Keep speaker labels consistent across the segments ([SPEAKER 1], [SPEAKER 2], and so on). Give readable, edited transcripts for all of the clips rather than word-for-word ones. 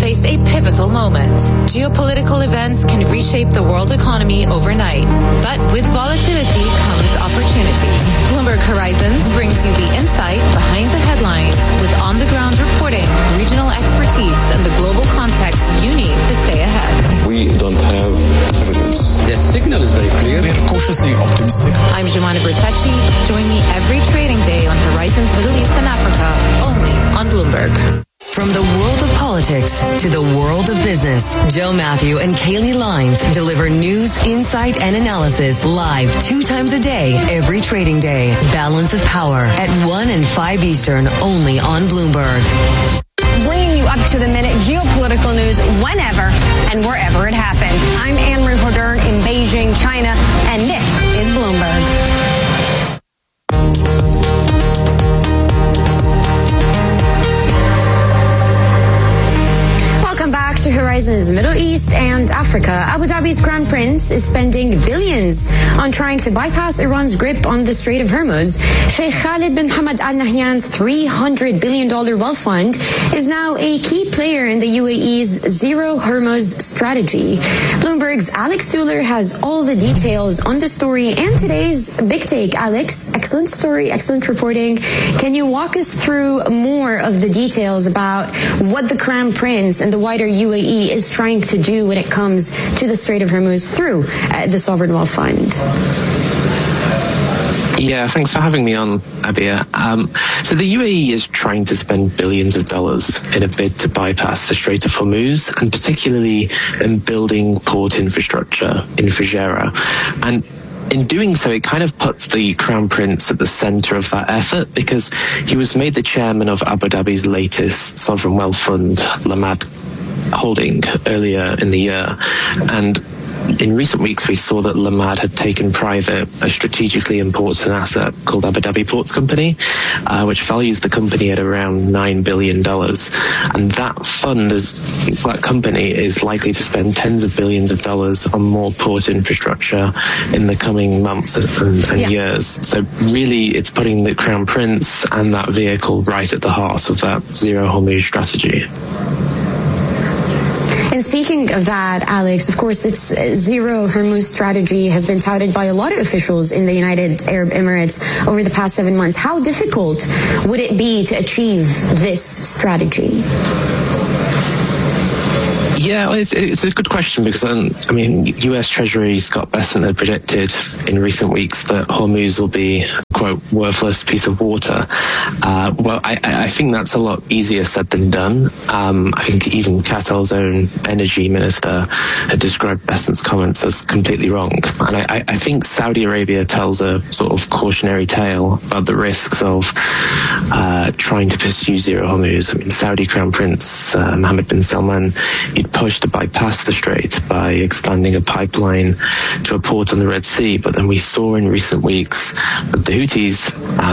[SPEAKER 1] face a pivotal moment. Geopolitical events can reshape the world economy overnight. But with volatility comes opportunity. Bloomberg Horizons brings you the insight behind the headlines with on-the-ground reporting, regional expertise, and the global context you need to stay ahead.
[SPEAKER 2] We don't have evidence.
[SPEAKER 3] The signal is very clear.
[SPEAKER 4] We are cautiously optimistic.
[SPEAKER 1] I'm Jemana Bersachi. Join me every trading day on Horizons Middle East and Africa, only on Bloomberg.
[SPEAKER 5] From the world of politics to the world of business, Joe Matthew and Kaylee Lines deliver news, insight, and analysis live 2 times a day, every trading day. Balance of Power at 1 and 5 Eastern, only on Bloomberg.
[SPEAKER 6] Bringing you up to the minute geopolitical news whenever and wherever it happens. I'm Anne-Marie Hodern in Beijing, China, and this is Bloomberg. Back to Horizons Middle East and Africa. Abu Dhabi's Crown Prince is spending billions on trying to bypass Iran's grip on the Strait of Hormuz. Sheikh Khalid bin Hamad Al Nahyan's $300 billion wealth fund is now a key player in the UAE's Zero Hormuz strategy. Bloomberg's Alex Suler has all the details on the story and today's big take. Alex, excellent story, excellent reporting. Can you walk us through more of the details about what the Crown Prince and the wider UAE is trying to do when it comes to the Strait of Hormuz through the Sovereign Wealth Fund?
[SPEAKER 7] Yeah, thanks for having me on, Abia. So the UAE is trying to spend billions of dollars in a bid to bypass the Strait of Hormuz, and particularly in building port infrastructure in Fujairah. And in doing so, it kind of puts the Crown Prince at the center of that effort, because he was made the chairman of Abu Dhabi's latest sovereign wealth fund, Lamad Holding, earlier in the year. And in recent weeks, we saw that Lamad had taken private a strategically important asset called Abu Dhabi Ports Company, which values the company at around $9 billion. And that company is likely to spend tens of billions of dollars on more port infrastructure in the coming months and years. So really, it's putting the Crown Prince and that vehicle right at the heart of that Zero Hormuz strategy.
[SPEAKER 6] And speaking of that, Alex, of course, this Zero Hormuz strategy has been touted by a lot of officials in the United Arab Emirates over the past 7 months. How difficult would it be to achieve this strategy?
[SPEAKER 7] Yeah, it's a good question, because, U.S. Treasury Scott Bessent had predicted in recent weeks that Hormuz will be, quote, worthless piece of water. Well, I think that's a lot easier said than done. I think even Qatar's own energy minister had described Bessent's comments as completely wrong. And I think Saudi Arabia tells a sort of cautionary tale about the risks of trying to pursue Zero Hormuz. Saudi Crown Prince Mohammed bin Salman, he'd pushed to bypass the strait by expanding a pipeline to a port on the Red Sea. But then we saw in recent weeks that the Houthis,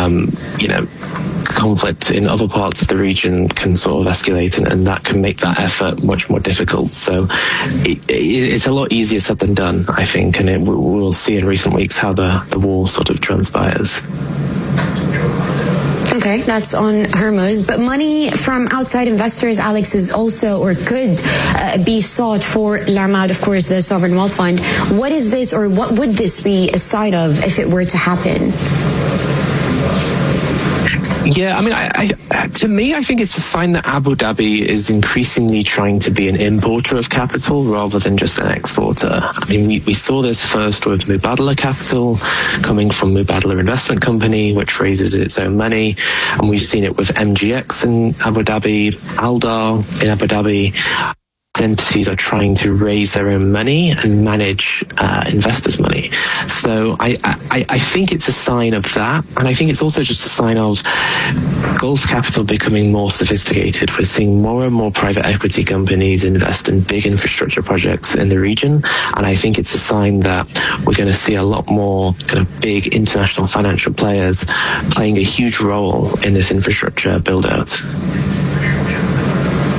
[SPEAKER 7] conflict in other parts of the region can sort of escalate, and that can make that effort much more difficult. So it's a lot easier said than done, I think, and we'll see in recent weeks how the war sort of transpires.
[SPEAKER 6] Okay, that's on Hormuz. But money from outside investors, Alex, is also or could be sought for Lamad, of course, the Sovereign Wealth Fund. What is this, or what would this be a sign of if it were to happen?
[SPEAKER 7] Yeah, to me, I think it's a sign that Abu Dhabi is increasingly trying to be an importer of capital rather than just an exporter. We saw this first with Mubadala Capital coming from Mubadala Investment Company, which raises its own money. And we've seen it with MGX in Abu Dhabi, Aldar in Abu Dhabi. Entities are trying to raise their own money and manage investors' money. So I think it's a sign of that, and I think it's also just a sign of Gulf capital becoming more sophisticated. We're seeing more and more private equity companies invest in big infrastructure projects in the region, and I think it's a sign that we're going to see a lot more kind of big international financial players playing a huge role in this infrastructure build-out.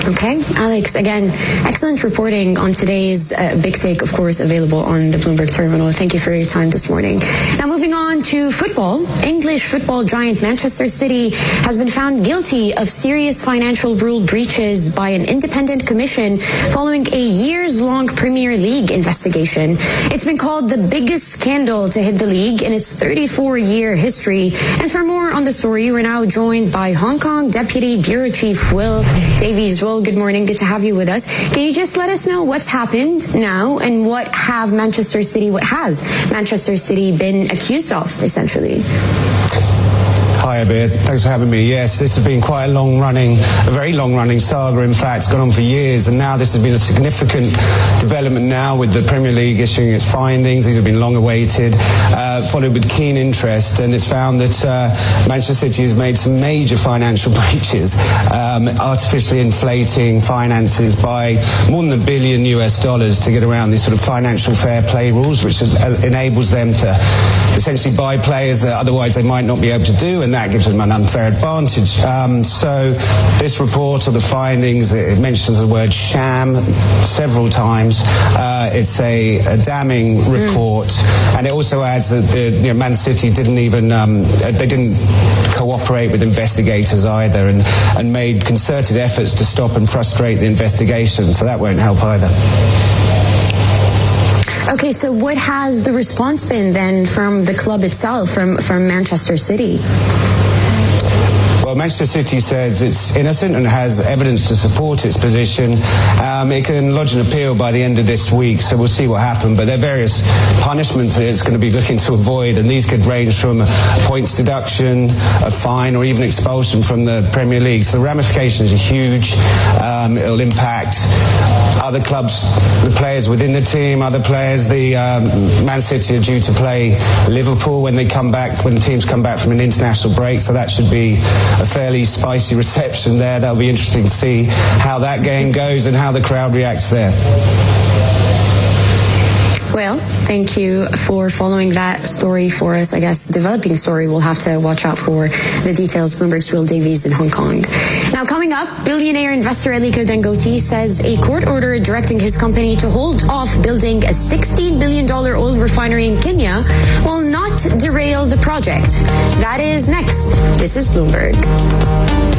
[SPEAKER 6] Okay, Alex, again, excellent reporting on today's Big Take, of course, available on the Bloomberg Terminal. Thank you for your time this morning. Now, moving on to football. English football giant Manchester City has been found guilty of serious financial rule breaches by an independent commission following a years-long Premier League investigation. It's been called the biggest scandal to hit the league in its 34-year history. And for more on the story, we're now joined by Hong Kong Deputy Bureau Chief Will Davies. Will, good morning. Good to have you with us. Can you just let us know what's happened now and what has Manchester City been accused of, essentially?
[SPEAKER 3] Hi, Abir. Thanks for having me. Yes, this has been quite a very long-running saga. In fact, it's gone on for years, and now this has been a significant development now with the Premier League issuing its findings. These have been long awaited, followed with keen interest, and it's found that Manchester City has made some major financial breaches, artificially inflating finances by more than $1 billion to get around these sort of financial fair play rules, which enables them to essentially buy players that otherwise they might not be able to do, and that gives them an unfair advantage. So this report or the findings, it mentions the word sham several times. It's a damning report, and it also adds that Man City didn't even they didn't cooperate with investigators either, and made concerted efforts to stop and frustrate the investigation. So that won't help either.
[SPEAKER 6] Okay, so what has the response been then from the club itself, from Manchester City?
[SPEAKER 3] Well, Manchester City says it's innocent and has evidence to support its position. It can lodge an appeal by the end of this week, so we'll see what happens. But there are various punishments that it's going to be looking to avoid, and these could range from points deduction, a fine, or even expulsion from the Premier League. So the ramifications are huge. It'll impact other clubs, the players within the team, other players. The Man City are due to play Liverpool when the teams come back from an international break, so that should be a fairly spicy reception there. That'll be interesting to see how that game goes and how the crowd reacts there.
[SPEAKER 6] Well, thank you for following that story for us. I guess developing story. We'll have to watch out for the details. Bloomberg's Will Davies in Hong Kong. Now, coming up, billionaire investor Aliko Dangote says a court order directing his company to hold off building a $16 billion oil refinery in Kenya will not derail the project. That is next. This is Bloomberg.